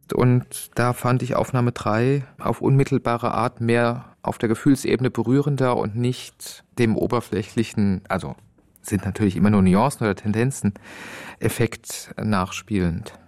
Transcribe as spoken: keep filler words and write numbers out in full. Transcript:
Und da fand ich Aufnahme drei auf unmittelbare Art mehr auf der Gefühlsebene berührender und nicht dem oberflächlichen, also sind natürlich immer nur Nuancen oder Tendenzen, Effekt nachspielend.